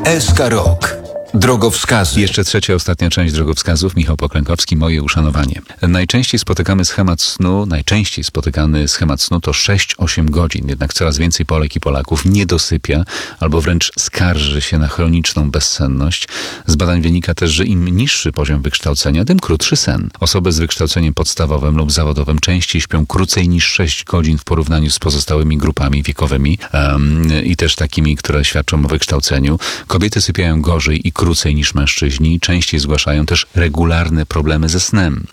SK Rok. Drogowskaz. Jeszcze trzecia, ostatnia część drogowskazów. Michał Poklękowski, moje uszanowanie. Najczęściej spotykany schemat snu to 6-8 godzin. Jednak coraz więcej Polek i Polaków nie dosypia albo wręcz skarży się na chroniczną bezsenność. Z badań wynika też, że im niższy poziom wykształcenia, tym krótszy sen. Osoby z wykształceniem podstawowym lub zawodowym częściej śpią krócej niż 6 godzin w porównaniu z pozostałymi grupami wiekowymi i też takimi, które świadczą o wykształceniu. Kobiety sypiają gorzej i krócej niż mężczyźni. Częściej zgłaszają też regularne problemy ze snem.